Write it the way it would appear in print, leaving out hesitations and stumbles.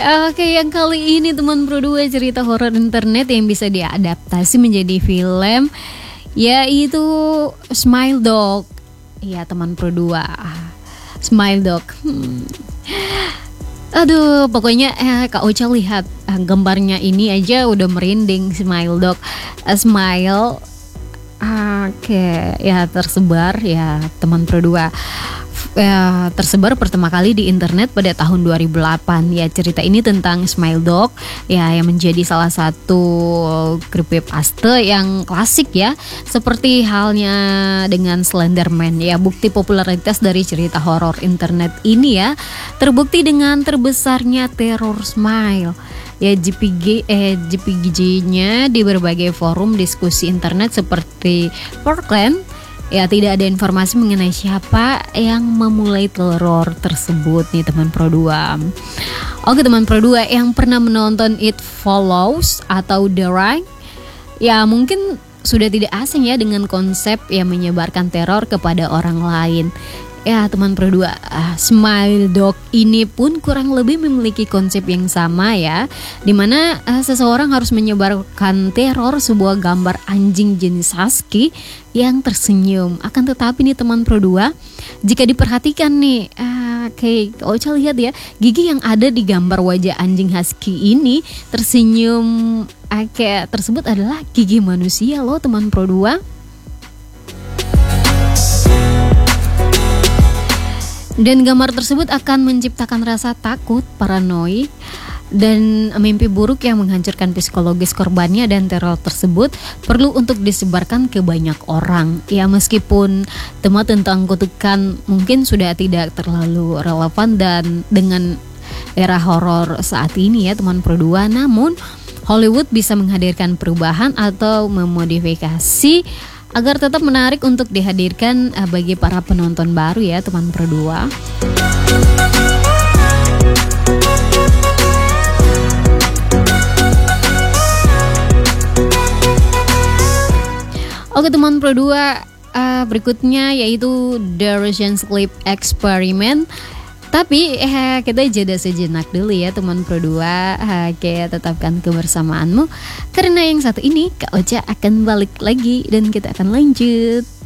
Oke, yang kali ini teman Pro 2 cerita horor internet yang bisa diadaptasi menjadi film, yaitu Smile Dog. Iya teman Pro 2, Smile Dog. Aduh, pokoknya Kak Ocha lihat gambarnya ini aja udah merinding. Smile Dog, Smile. Oke, ya tersebar ya teman Pro 2. Tersebar pertama kali di internet pada tahun 2008. Ya, cerita ini tentang Smile Dog ya, yang menjadi salah satu creepypasta yang klasik ya, seperti halnya dengan Slenderman ya. Bukti popularitas dari cerita horor internet ini ya terbukti dengan terbesarnya teror Smile ya, JPG-nya di berbagai forum diskusi internet seperti Portland. Ya, tidak ada informasi mengenai siapa yang memulai teror tersebut nih teman Pro 2. Oke teman Pro 2 yang pernah menonton It Follows atau The Ring, ya mungkin sudah tidak asing ya dengan konsep yang menyebarkan teror kepada orang lain. Ya teman Pro 2, Smile Dog ini pun kurang lebih memiliki konsep yang sama ya, dimana seseorang harus menyebarkan teror sebuah gambar anjing jenis husky yang tersenyum. Akan tetapi nih teman Pro 2, jika diperhatikan nih, kayak Ocha lihat ya, gigi yang ada di gambar wajah anjing husky ini tersenyum kayak tersebut adalah gigi manusia loh teman Pro 2. Dan gambar tersebut akan menciptakan rasa takut, paranoid, dan mimpi buruk yang menghancurkan psikologis korbannya. Dan teror tersebut perlu untuk disebarkan ke banyak orang. Ya, meskipun tema tentang kutukan mungkin sudah tidak terlalu relevan dan dengan era horor saat ini ya teman Pro 2, namun Hollywood bisa menghadirkan perubahan atau memodifikasi agar tetap menarik untuk dihadirkan bagi para penonton baru ya teman Pro 2. Oke teman Pro 2, berikutnya yaitu The Russian Sleep Experiment. Tapi kita jeda sejenak dulu ya teman Pro 2. Tetapkan kebersamaanmu, karena yang satu ini Kak Ocha akan balik lagi dan kita akan lanjut.